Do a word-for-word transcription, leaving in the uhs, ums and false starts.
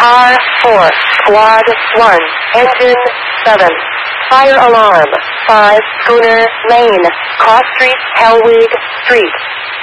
Car four, Squad one, Engine seven. Fire alarm five, Schooner Lane, Cross Street, Hellwig Street.